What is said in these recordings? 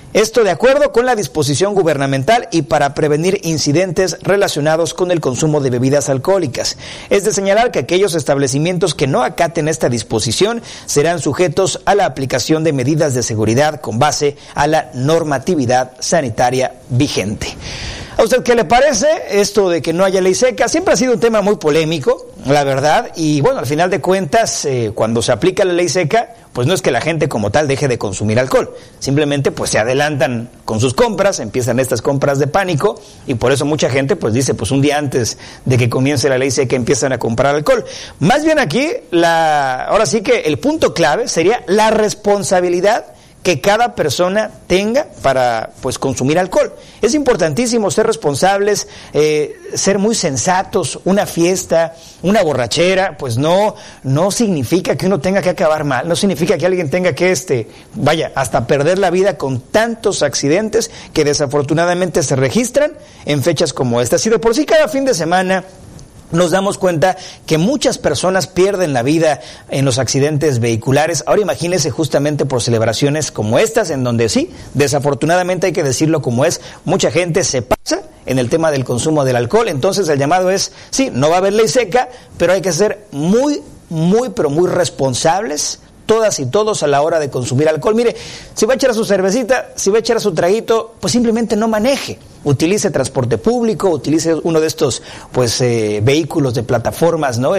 Esto de acuerdo con la disposición gubernamental y para prevenir incidentes relacionados con el consumo de bebidas alcohólicas. Es de señalar que aquellos establecimientos que no acaten esta disposición serán sujetos a la aplicación de medidas de seguridad con base a la normatividad sanitaria vigente. ¿A usted qué le parece esto de que no haya ley seca? Siempre ha sido un tema muy polémico, la verdad, y bueno, al final de cuentas, cuando se aplica la ley seca, pues no es que la gente como tal deje de consumir alcohol, simplemente pues se adelantan con sus compras, empiezan estas compras de pánico, y por eso mucha gente pues dice, pues un día antes de que comience la ley seca empiezan a comprar alcohol. Más bien aquí, ahora sí que el punto clave sería la responsabilidad que cada persona tenga para pues consumir alcohol. Es importantísimo ser responsables, ser muy sensatos. Una fiesta, una borrachera, pues no significa que uno tenga que acabar mal, no significa que alguien tenga que hasta perder la vida con tantos accidentes que desafortunadamente se registran en fechas como estas. Y de por sí cada fin de semana nos damos cuenta que muchas personas pierden la vida en los accidentes vehiculares. Ahora imagínese justamente por celebraciones como estas, en donde sí, desafortunadamente hay que decirlo como es, mucha gente se pasa en el tema del consumo del alcohol. Entonces el llamado es, sí, no va a haber ley seca, pero hay que ser muy responsables, todas y todos, a la hora de consumir alcohol. Mire, si va a echar a su cervecita, si va a echar a su traguito, pues simplemente no maneje. Utilice transporte público, utilice uno de estos vehículos de plataformas, ¿no?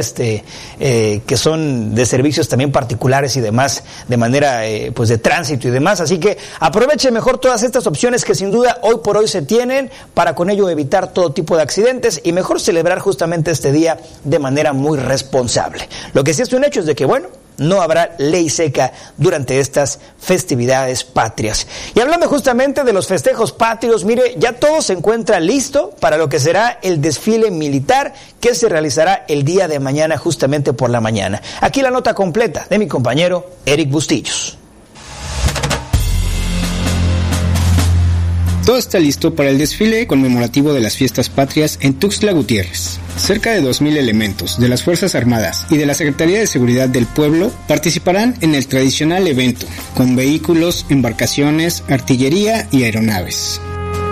Que son de servicios también particulares y demás, de manera de tránsito y demás. Así que aproveche mejor todas estas opciones que sin duda hoy por hoy se tienen para con ello evitar todo tipo de accidentes y mejor celebrar justamente este día de manera muy responsable. Lo que sí es un hecho es de que, no habrá ley seca durante estas festividades patrias. Y hablando justamente de los festejos patrios, mire, ya todo se encuentra listo para lo que será el desfile militar que se realizará el día de mañana, justamente por la mañana. Aquí la nota completa de mi compañero Eric Bustillos. Todo está listo para el desfile conmemorativo de las fiestas patrias en Tuxtla Gutiérrez. Cerca de 2,000 elementos de las Fuerzas Armadas y de la Secretaría de Seguridad del Pueblo participarán en el tradicional evento, con vehículos, embarcaciones, artillería y aeronaves.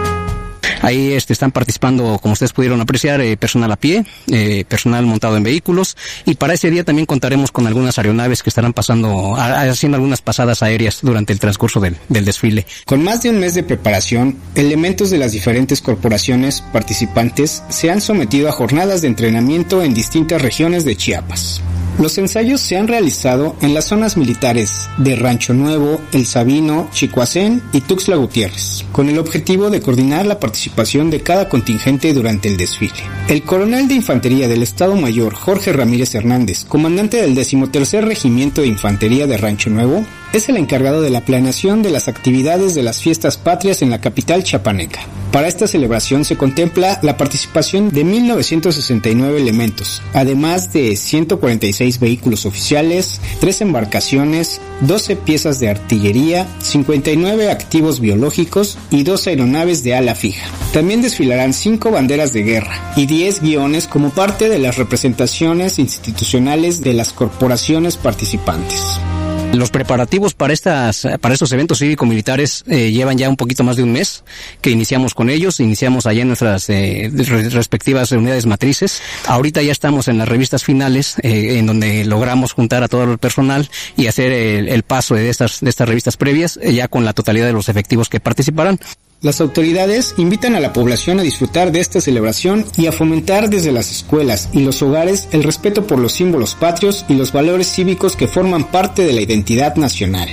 Ahí están participando, como ustedes pudieron apreciar, personal a pie, personal montado en vehículos, y para ese día también contaremos con algunas aeronaves que estarán haciendo algunas pasadas aéreas durante el transcurso del desfile. Con más de un mes de preparación, elementos de las diferentes corporaciones participantes se han sometido a jornadas de entrenamiento en distintas regiones de Chiapas. Los ensayos se han realizado en las zonas militares de Rancho Nuevo, El Sabino, Chicoacén y Tuxtla Gutiérrez, con el objetivo de coordinar la participación de cada contingente durante el desfile. El coronel de Infantería del Estado Mayor, Jorge Ramírez Hernández, comandante del 13º Regimiento de Infantería de Rancho Nuevo, es el encargado de la planeación de las actividades de las fiestas patrias en la capital chiapaneca. Para esta celebración se contempla la participación de 1,969 elementos, además de 146 vehículos oficiales, 3 embarcaciones, 12 piezas de artillería, 59 activos biológicos y 2 aeronaves de ala fija. También desfilarán 5 banderas de guerra y 10 guiones como parte de las representaciones institucionales de las corporaciones participantes. Los preparativos para estos eventos cívico-militares llevan ya un poquito más de un mes que iniciamos con ellos. Iniciamos allá en nuestras respectivas unidades matrices. Ahorita ya estamos en las revistas finales, en donde logramos juntar a todo el personal y hacer el paso de estas revistas previas, ya con la totalidad de los efectivos que participarán. Las autoridades invitan a la población a disfrutar de esta celebración y a fomentar desde las escuelas y los hogares el respeto por los símbolos patrios y los valores cívicos que forman parte de la identidad nacional.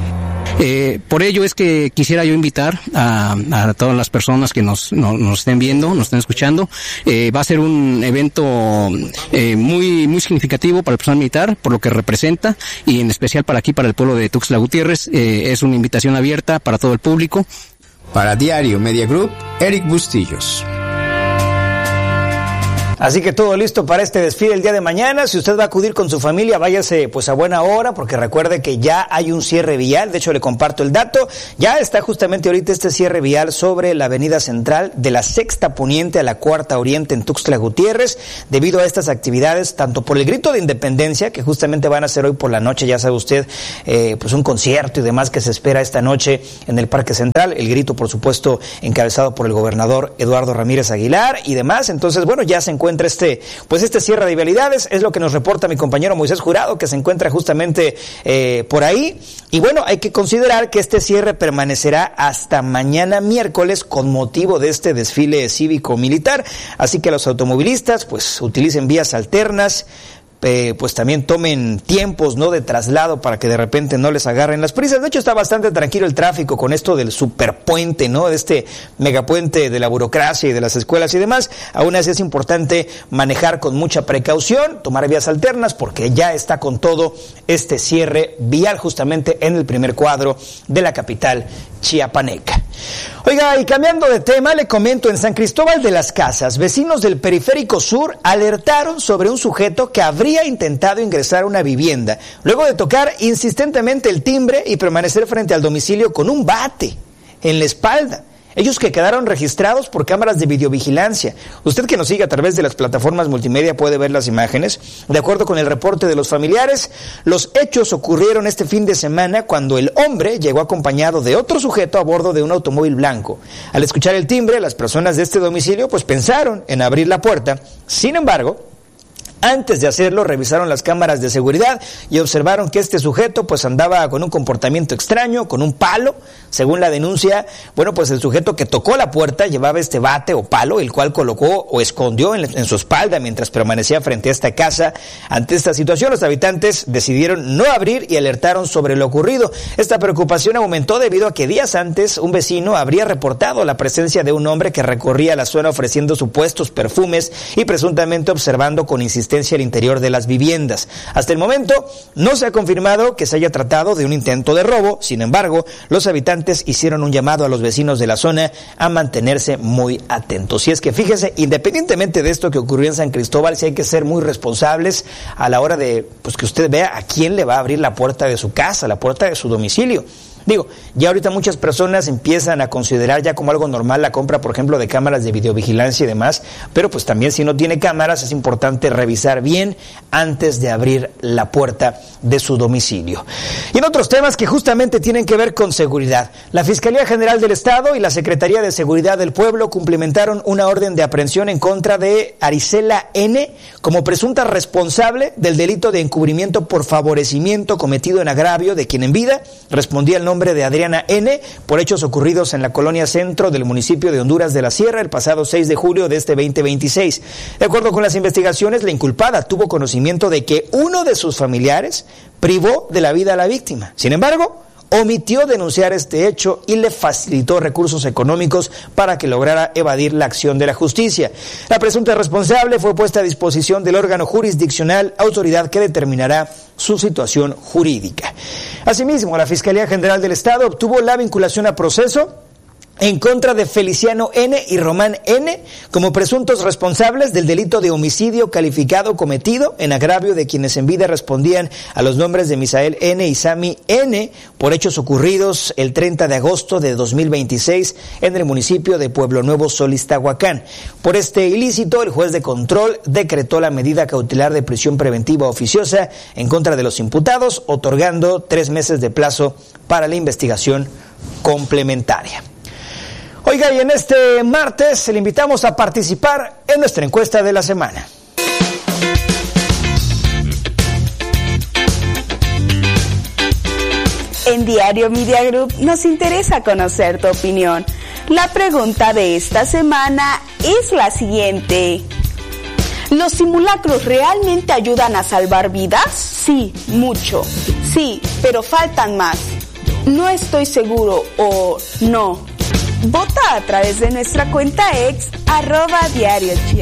Por ello es que quisiera yo invitar a todas las personas que nos estén viendo, nos estén escuchando. Va a ser un evento muy significativo para el personal militar, por lo que representa, y en especial para el pueblo de Tuxtla Gutiérrez. Es una invitación abierta para todo el público. Para Diario Media Group, Eric Bustillos. Así que todo listo para este desfile el día de mañana. Si usted va a acudir con su familia, váyase pues a buena hora, porque recuerde que ya hay un cierre vial. De hecho, le comparto el dato. Ya está justamente ahorita este cierre vial sobre la avenida central de la Sexta Poniente a la Cuarta Oriente en Tuxtla Gutiérrez, debido a estas actividades, tanto por el grito de independencia, que justamente van a hacer hoy por la noche, ya sabe usted, pues un concierto y demás que se espera esta noche en el Parque Central. El grito, por supuesto, encabezado por el gobernador Eduardo Ramírez Aguilar y demás. Entonces, bueno, ya se encuentra este cierre de vialidades. Es lo que nos reporta mi compañero Moisés Jurado, que se encuentra justamente por ahí. Y bueno, hay que considerar que este cierre permanecerá hasta mañana miércoles con motivo de este desfile cívico-militar. Así que los automovilistas pues utilicen vías alternas, pues también tomen tiempos, ¿no?, de traslado para que de repente no les agarren las prisas. De hecho, está bastante tranquilo el tráfico con esto del superpuente, ¿no?, de este megapuente de la burocracia y de las escuelas y demás. Aún así es importante manejar con mucha precaución, tomar vías alternas, porque ya está con todo este cierre vial justamente en el primer cuadro de la capital chiapaneca. Oiga, y cambiando de tema, le comento, en San Cristóbal de las Casas, vecinos del Periférico Sur alertaron sobre un sujeto que habría intentado ingresar a una vivienda, luego de tocar insistentemente el timbre y permanecer frente al domicilio con un bate en la espalda. Ellos que quedaron registrados por cámaras de videovigilancia. Usted que nos sigue a través de las plataformas multimedia puede ver las imágenes. De acuerdo con el reporte de los familiares, los hechos ocurrieron este fin de semana cuando el hombre llegó acompañado de otro sujeto a bordo de un automóvil blanco. Al escuchar el timbre, las personas de este domicilio pues pensaron en abrir la puerta. Sin embargo, antes de hacerlo, revisaron las cámaras de seguridad y observaron que este sujeto pues andaba con un comportamiento extraño, con un palo. Según la denuncia, bueno, pues el sujeto que tocó la puerta llevaba este bate o palo, el cual colocó o escondió en su espalda mientras permanecía frente a esta casa. Ante esta situación, los habitantes decidieron no abrir y alertaron sobre lo ocurrido. Esta preocupación aumentó debido a que días antes un vecino habría reportado la presencia de un hombre que recorría la zona ofreciendo supuestos perfumes y presuntamente observando con insistencia el interior de las viviendas. Hasta el momento no se ha confirmado que se haya tratado de un intento de robo. Sin embargo, los habitantes hicieron un llamado a los vecinos de la zona a mantenerse muy atentos. Y es que fíjese, independientemente de esto que ocurrió en San Cristóbal, sí hay que ser muy responsables a la hora de pues que usted vea a quién le va a abrir la puerta de su casa, la puerta de su domicilio. Digo, ya ahorita muchas personas empiezan a considerar ya como algo normal la compra, por ejemplo, de cámaras de videovigilancia y demás, pero pues también si no tiene cámaras es importante revisar bien antes de abrir la puerta de su domicilio. Y en otros temas que justamente tienen que ver con seguridad, la Fiscalía General del Estado y la Secretaría de Seguridad del Pueblo cumplimentaron una orden de aprehensión en contra de Arisela N. como presunta responsable del delito de encubrimiento por favorecimiento cometido en agravio de quien en vida respondía el nombre de Adriana N. por hechos ocurridos en la colonia centro del municipio de Honduras de la Sierra el pasado 6 de julio de este 2026. De acuerdo con las investigaciones, la inculpada tuvo conocimiento de que uno de sus familiares privó de la vida a la víctima. Sin embargo, omitió denunciar este hecho y le facilitó recursos económicos para que lograra evadir la acción de la justicia. La presunta responsable fue puesta a disposición del órgano jurisdiccional, autoridad que determinará su situación jurídica. Asimismo, la Fiscalía General del Estado obtuvo la vinculación a proceso en contra de Feliciano N. y Román N. como presuntos responsables del delito de homicidio calificado cometido en agravio de quienes en vida respondían a los nombres de Misael N. y Sami N. por hechos ocurridos el 30 de agosto de 2026 en el municipio de Pueblo Nuevo, Solistahuacán. Por este ilícito, el juez de control decretó la medida cautelar de prisión preventiva oficiosa en contra de los imputados, otorgando 3 meses de plazo para la investigación complementaria. Oiga, y en este martes le invitamos a participar en nuestra encuesta de la semana. En Diario Media Group nos interesa conocer tu opinión. La pregunta de esta semana es la siguiente. ¿Los simulacros realmente ayudan a salvar vidas? Sí, mucho. Sí, pero faltan más. No estoy seguro o no. Vota a través de nuestra cuenta ex @diariochiapas.